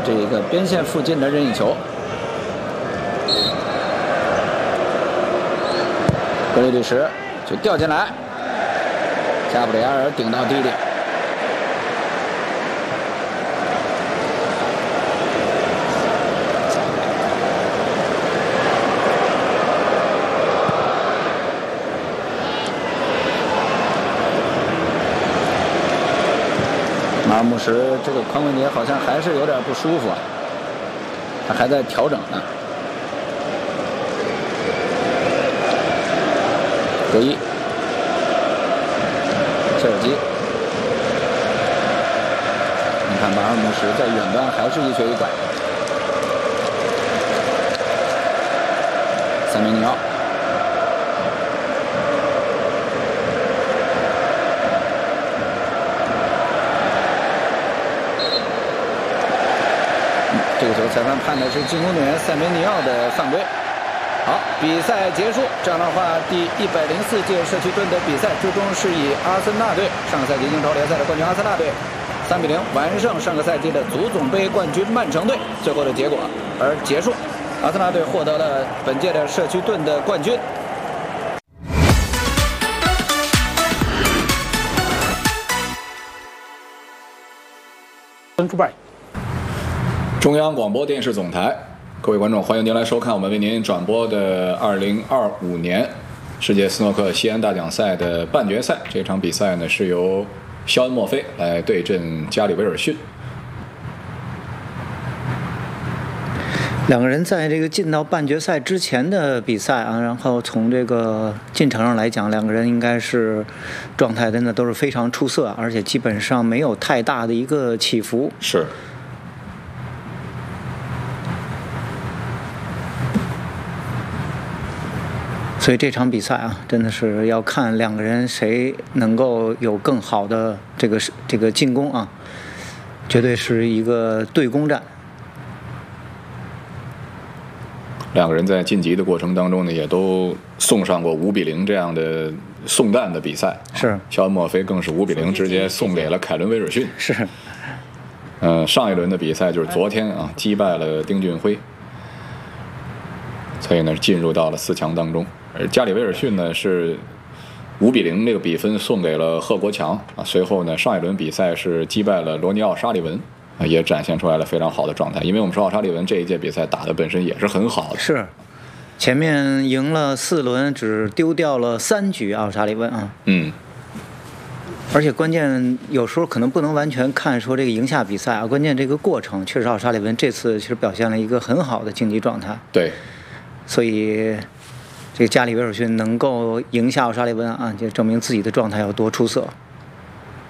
这个边线附近的任意球。格里利什就掉进来，加布里埃尔顶到地里。马尔穆什这个髋关节好像还是有点不舒服啊，他还在调整呢。格伊，切尔基，你看马尔穆什在远端还是一瘸一拐。塞梅尼奥。这个球裁判判的是进攻队员塞梅尼奥的犯规。好，比赛结束。这样的话，第104届社区盾的比赛最终是以阿森纳队上个赛季英超联赛的冠军阿森纳队3比0完胜上个赛季的足总杯冠军曼城队，最后的结果而结束。阿森纳队获得了本届的社区盾的冠军。 朱拜。 中央广播电视总台，各位观众，欢迎您来收看我们为您转播的2025年世界斯诺克西安大奖赛的半决赛。这场比赛呢是由肖恩·墨菲来对阵加里·威尔逊。 两个人在这个进到半决赛之前的比赛啊，然后从这个进程上来讲，两个人应该是状态真的都是非常出色，而且基本上没有太大的一个起伏。 是。 所以这场比赛啊，真的是要看两个人谁能够有更好的这个进攻啊，绝对是一个对攻战。 两个人在晋级的过程当中呢，也都送上过5比0这样的送蛋的比赛。 是， 肖恩·墨菲更是5比0直接送给了凯伦·威尔逊。 是。 上一轮的比赛就是昨天啊，击败了丁俊晖，所以呢进入到了4强当中。而加里·威尔逊呢是5比0这个比分送给了贺国强啊。随后呢，上一轮比赛是击败了罗尼奥·沙利文啊，也展现出来了非常好的状态。因为我们说奥沙利文这一届比赛打的本身也是很好的， 是前面赢了4轮，只丢掉了3局奥沙利文啊。而且关键有时候可能不能完全看说这个赢下比赛啊，关键这个过程确实奥沙利文这次其实表现了一个很好的竞技状态。 对， 所以这个加里·威尔逊能够赢下奥沙利文啊，就证明自己的状态要多出色。